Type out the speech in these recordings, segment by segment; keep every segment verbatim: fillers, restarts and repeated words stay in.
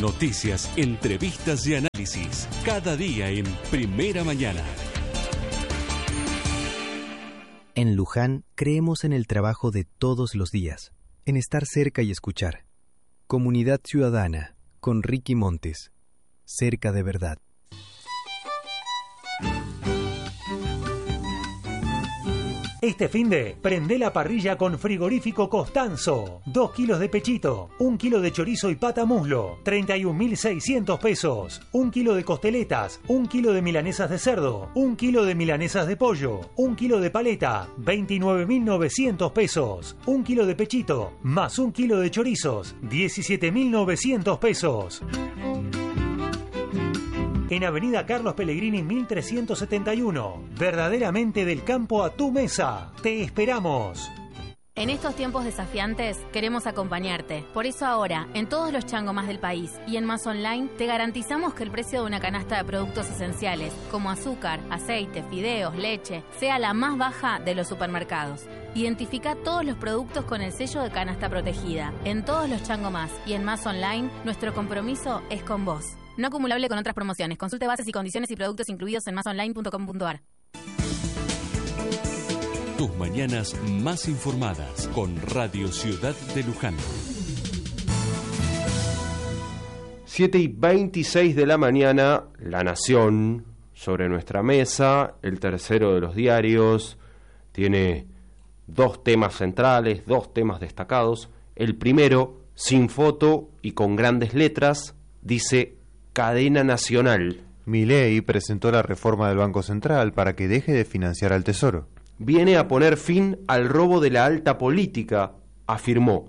Noticias, entrevistas y análisis. Cada día en Primera Mañana. En Luján creemos en el trabajo de todos los días, en estar cerca y escuchar. Comunidad Ciudadana, con Ricky Montes. Cerca de verdad. Este finde, prende la parrilla con Frigorífico Costanzo. Dos kilos de pechito, un kilo de chorizo y pata muslo, treinta y un mil seiscientos pesos. Un kilo de costeletas, un kilo de milanesas de cerdo, un kilo de milanesas de pollo, un kilo de paleta, veintinueve mil novecientos pesos. Un kilo de pechito, más un kilo de chorizos, diecisiete mil novecientos pesos. En Avenida Carlos Pellegrini mil trescientos setenta y uno. Verdaderamente del campo a tu mesa. Te esperamos. En estos tiempos desafiantes queremos acompañarte. Por eso ahora, en todos los changomas del país y en Más Online, te garantizamos que el precio de una canasta de productos esenciales, como azúcar, aceite, fideos, leche, sea la más baja de los supermercados. Identifica todos los productos con el sello de canasta protegida. En todos los changomas y en Más Online, nuestro compromiso es con vos. No acumulable con otras promociones. Consulte bases y condiciones y productos incluidos en más online punto com punto a r. Tus mañanas más informadas con Radio Ciudad de Luján. siete y veintiséis de la mañana, La Nación sobre nuestra mesa, el tercero de los diarios, tiene dos temas centrales, dos temas destacados. El primero, sin foto y con grandes letras, dice cadena nacional. Milei presentó la reforma del Banco Central para que deje de financiar al Tesoro. Viene a poner fin al robo de la alta política, afirmó.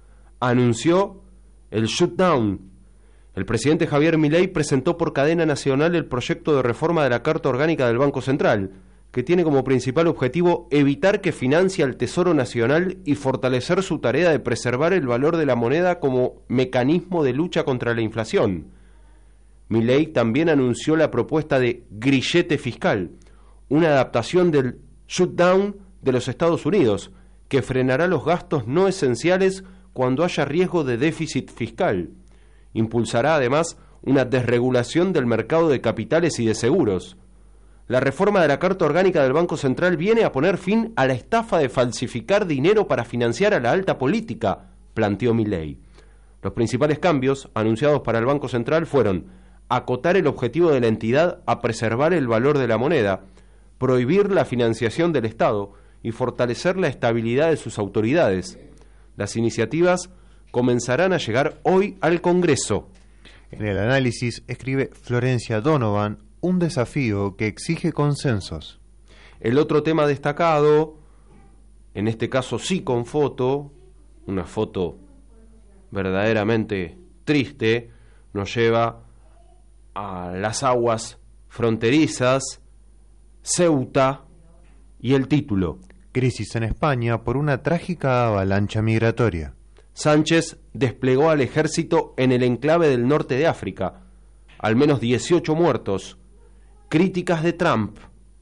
Anunció el shutdown. El presidente Javier Milei presentó por cadena nacional el proyecto de reforma de la Carta Orgánica del Banco Central, que tiene como principal objetivo evitar que financie al Tesoro Nacional y fortalecer su tarea de preservar el valor de la moneda como mecanismo de lucha contra la inflación. Milei también anunció la propuesta de grillete fiscal, una adaptación del shutdown de los Estados Unidos, que frenará los gastos no esenciales cuando haya riesgo de déficit fiscal. Impulsará además una desregulación del mercado de capitales y de seguros. La reforma de la Carta Orgánica del Banco Central viene a poner fin a la estafa de falsificar dinero para financiar a la alta política, planteó Milei. Los principales cambios anunciados para el Banco Central fueron acotar el objetivo de la entidad a preservar el valor de la moneda, prohibir la financiación del Estado y fortalecer la estabilidad de sus autoridades. Las iniciativas comenzarán a llegar hoy al Congreso. En el análisis escribe Florencia Donovan, un desafío que exige consensos. El otro tema destacado, en este caso sí con foto, una foto verdaderamente triste, nos lleva a las aguas fronterizas, Ceuta, y el título: Crisis en España por una trágica avalancha migratoria. Sánchez desplegó al ejército en el enclave del norte de África. Al menos dieciocho muertos. Críticas de Trump.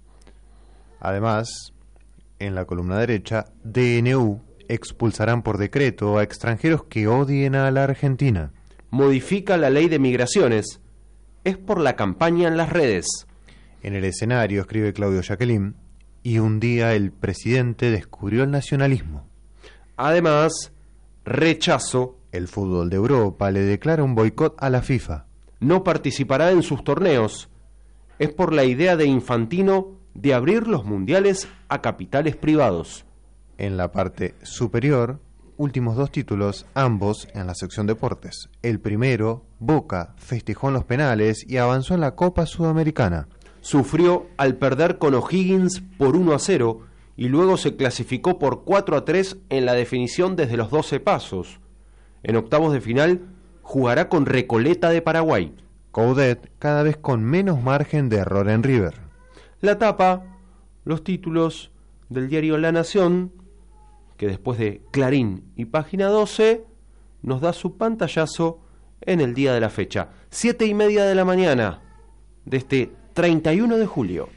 Además, en la columna derecha, D N U expulsarán por decreto a extranjeros que odien a la Argentina. Modifica la ley de migraciones. Es por la campaña en las redes. En el escenario, escribe Claudio Jacqueline, y un día el presidente descubrió el nacionalismo. Además, rechazo. El fútbol de Europa le declara un boicot a la FIFA. No participará en sus torneos. Es por la idea de Infantino de abrir los mundiales a capitales privados. En la parte superior, últimos dos títulos, ambos en la sección deportes. El primero, Boca, festejó en los penales y avanzó en la Copa Sudamericana. Sufrió al perder con O'Higgins por uno a cero y luego se clasificó por cuatro a tres en la definición desde los doce pasos. En octavos de final jugará con Recoleta de Paraguay. Coudet cada vez con menos margen de error en River. La tapa, los títulos del diario La Nación, que después de Clarín y Página doce, nos da su pantallazo en el día de la fecha. Siete y media de la mañana de este treinta y uno de julio.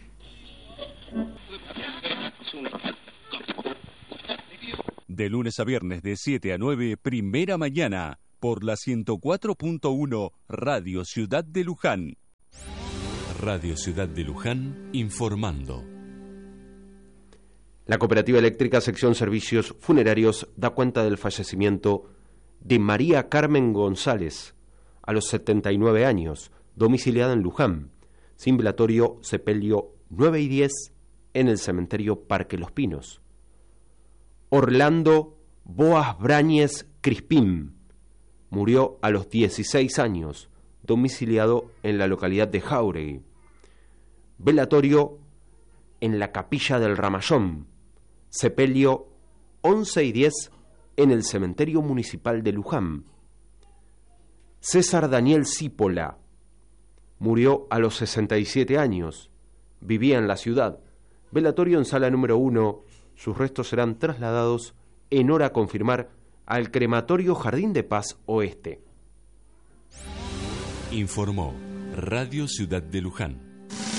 De lunes a viernes de siete a nueve, Primera Mañana, por la ciento cuatro punto uno Radio Ciudad de Luján. Radio Ciudad de Luján informando. La Cooperativa Eléctrica Sección Servicios Funerarios da cuenta del fallecimiento de María Carmen González, a los setenta y nueve años, domiciliada en Luján, sin velatorio, sepelio nueve y diez en el cementerio Parque Los Pinos. Orlando Boas Brañez Crispín murió a los dieciséis años, domiciliado en la localidad de Jáuregui. Velatorio en la Capilla del Ramallón, sepelio once y diez en el cementerio municipal de Luján. César Daniel Cípola murió a los sesenta y siete años, vivía en la ciudad. Velatorio en sala número uno, sus restos serán trasladados en hora a confirmar al crematorio Jardín de Paz Oeste. Informó Radio Ciudad de Luján.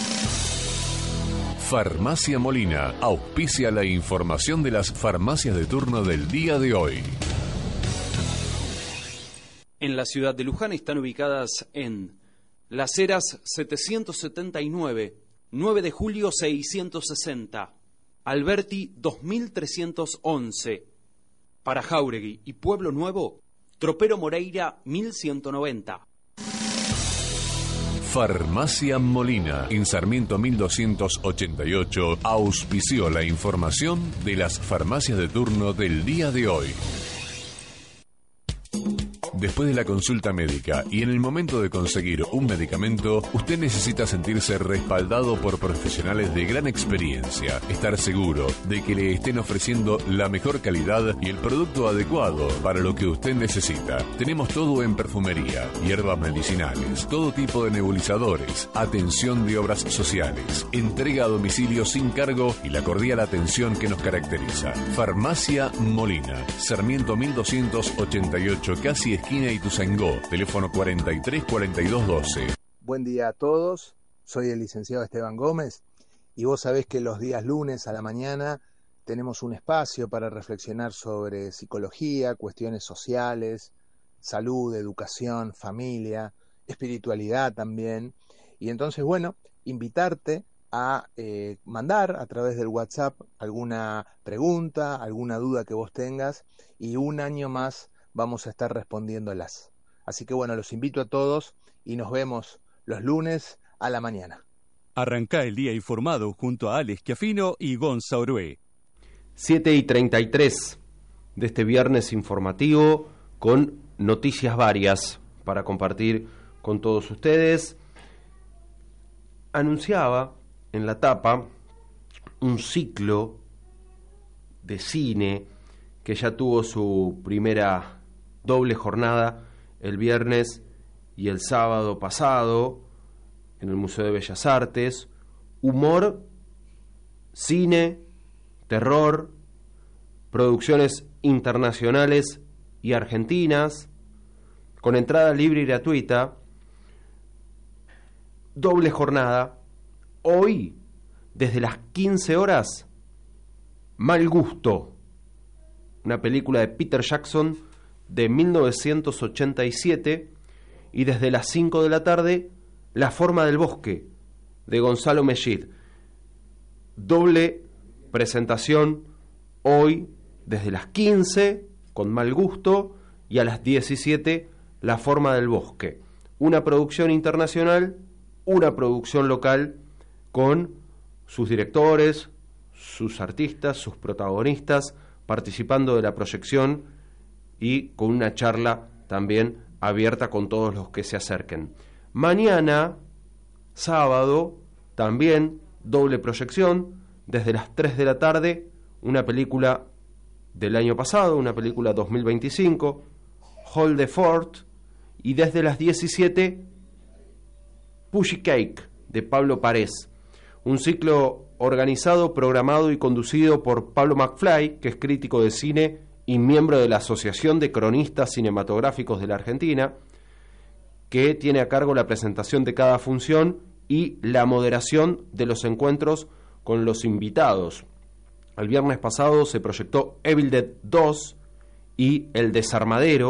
Farmacia Molina auspicia la información de las farmacias de turno del día de hoy. En la ciudad de Luján están ubicadas en Las Heras setecientos setenta y nueve, nueve de julio seiscientos sesenta, Alberti dos mil trescientos once, para Jáuregui y Pueblo Nuevo, Tropero Moreira mil ciento noventa. Farmacia Molina, en Sarmiento mil doscientos ochenta y ocho, auspició la información de las farmacias de turno del día de hoy. Después de la consulta médica y en el momento de conseguir un medicamento, usted necesita sentirse respaldado por profesionales de gran experiencia, estar seguro de que le estén ofreciendo la mejor calidad y el producto adecuado para lo que usted necesita. Tenemos todo en perfumería, hierbas medicinales, todo tipo de nebulizadores, atención de obras sociales, entrega a domicilio sin cargo y la cordial atención que nos caracteriza. Farmacia Molina, Sarmiento mil doscientos ochenta y ocho, casi esquina Ituzaingó, teléfono cuarenta y tres cuarenta y dos doce. Buen día a todos, soy el licenciado Esteban Gómez y vos sabés que los días lunes a la mañana tenemos un espacio para reflexionar sobre psicología, cuestiones sociales, salud, educación, familia, espiritualidad también. Y entonces, bueno, invitarte a eh, mandar a través del WhatsApp alguna pregunta, alguna duda que vos tengas y un año más vamos a estar respondiéndolas. Así que bueno, los invito a todos y nos vemos los lunes a la mañana. Arrancá el día informado junto a Alex Chiafino y Gonza Orué. siete y treinta y tres de este viernes informativo con noticias varias para compartir con todos ustedes. Anunciaba en la tapa un ciclo de cine que ya tuvo su primera doble jornada el viernes y el sábado pasado en el Museo de Bellas Artes. Humor, cine, terror, producciones internacionales y argentinas, con entrada libre y gratuita. Doble jornada. Hoy, desde las quince horas, Mal Gusto, una película de Peter Jackson de mil novecientos ochenta y siete, y desde las cinco de la tarde, La Forma del Bosque, de Gonzalo Mellid. Doble presentación hoy desde las quince, con Mal Gusto, y a las diecisiete, La Forma del Bosque. Una producción internacional, una producción local, con sus directores, sus artistas, sus protagonistas, participando de la proyección y con una charla también abierta con todos los que se acerquen. Mañana, sábado, también doble proyección, desde las tres de la tarde, una película del año pasado, una película dos mil veinticinco, Hold the Fort, y desde las diecisiete, Pushy Cake, de Pablo Parés. Un ciclo organizado, programado y conducido por Pablo McFly, que es crítico de cine y miembro de la Asociación de Cronistas Cinematográficos de la Argentina, que tiene a cargo la presentación de cada función y la moderación de los encuentros con los invitados. El viernes pasado se proyectó Evil Dead dos y El Desarmadero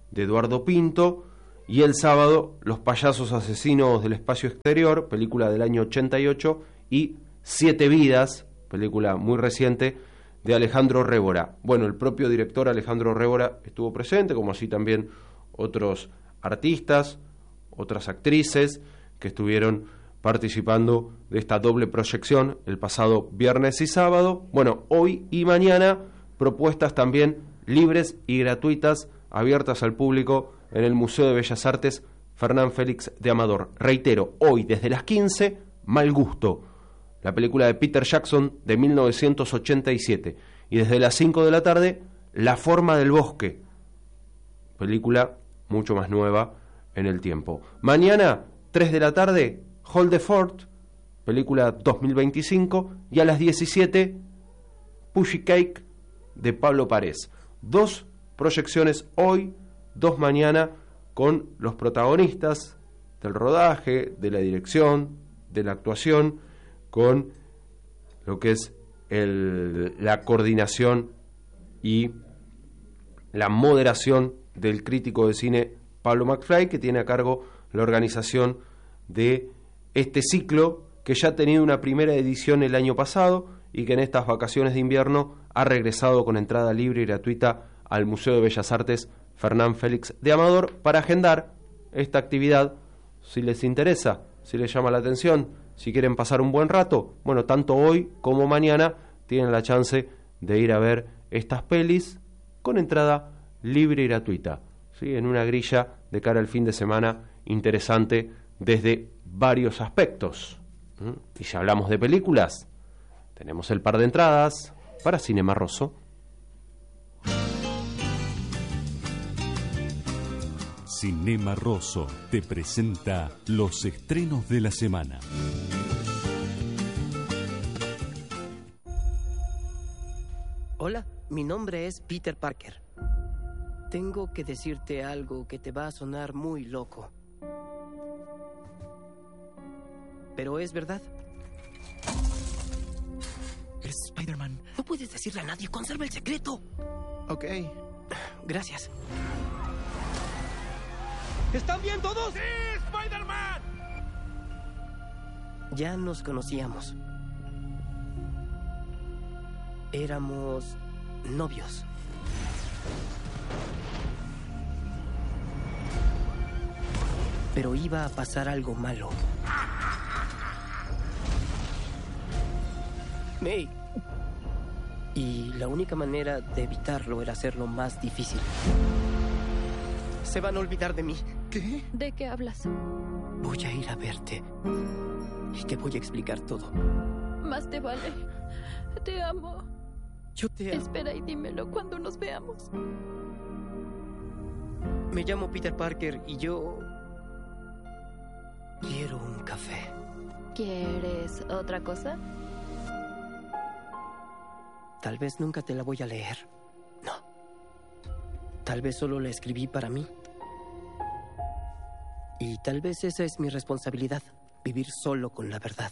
de Eduardo Pinto, y el sábado Los payasos asesinos del espacio exterior, película del año ochenta y ocho, y Siete vidas, película muy reciente, de Alejandro Révora. Bueno, el propio director Alejandro Révora estuvo presente, como así también otros artistas, otras actrices que estuvieron participando de esta doble proyección el pasado viernes y sábado. Bueno, hoy y mañana propuestas también libres y gratuitas, abiertas al público en el Museo de Bellas Artes Fernán Félix de Amador. Reitero, hoy desde las quince, Mal Gusto, la película de Peter Jackson de mil novecientos ochenta y siete, y desde las cinco de la tarde, La forma del bosque, película mucho más nueva en el tiempo. Mañana, tres de la tarde, Hold the Fort, película dos mil veinticinco, y a las diecisiete, Pushy Cake de Pablo Parés. Dos proyecciones hoy, dos mañana, con los protagonistas del rodaje, de la dirección, de la actuación, con lo que es el, la coordinación y la moderación del crítico de cine Pablo McFly, que tiene a cargo la organización de este ciclo, que ya ha tenido una primera edición el año pasado y que en estas vacaciones de invierno ha regresado con entrada libre y gratuita al Museo de Bellas Artes Fernán Félix de Amador para agendar esta actividad, si les interesa, si les llama la atención, si quieren pasar un buen rato. Bueno, tanto hoy como mañana tienen la chance de ir a ver estas pelis con entrada libre y gratuita, ¿sí? En una grilla de cara al fin de semana interesante desde varios aspectos. ¿Mm? Y si hablamos de películas, tenemos el par de entradas para Cinema Rosso. Cinema Rosso te presenta los estrenos de la semana. Hola, mi nombre es Peter Parker. Tengo que decirte algo que te va a sonar muy loco. Pero es verdad. Es Spider-Man. No puedes decirle a nadie, conserva el secreto. Ok. Gracias. ¿Están bien todos? ¡Sí, Spider-Man! Ya nos conocíamos. Éramos novios. Pero iba a pasar algo malo. May. Y la única manera de evitarlo era hacerlo más difícil. Se van a olvidar de mí. ¿Qué? ¿De qué hablas? Voy a ir a verte y te voy a explicar todo. Más te vale. Te amo. Yo te amo. Espera y dímelo cuando nos veamos. Me llamo Peter Parker y yo quiero un café. ¿Quieres otra cosa? Tal vez nunca te la voy a leer. No. Tal vez solo la escribí para mí. Y tal vez esa es mi responsabilidad, vivir solo con la verdad.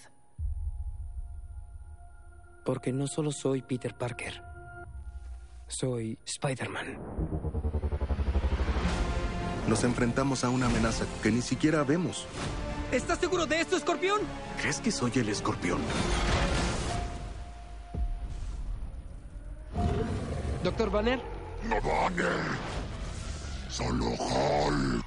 Porque no solo soy Peter Parker, soy Spider-Man. Nos enfrentamos a una amenaza que ni siquiera vemos. ¿Estás seguro de esto, Escorpión? ¿Crees que soy el Escorpión? ¿Doctor Banner? No Banner. Solo Hulk.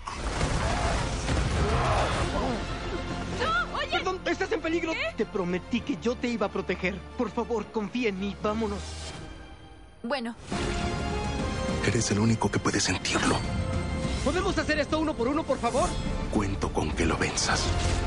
¡No! ¡Oye! Perdón, estás en peligro. ¿Qué? Te prometí que yo te iba a proteger. Por favor, confía en mí. Vámonos. Bueno. Eres el único que puede sentirlo. ¿Podemos hacer esto uno por uno, por favor? Cuento con que lo venzas.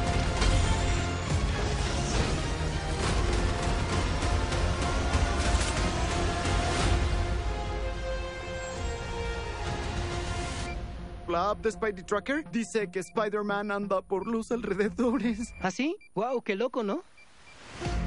La app de Spidey Tracker dice que Spider-Man anda por los alrededores. ¿Ah, sí? Wow, qué loco, ¿no?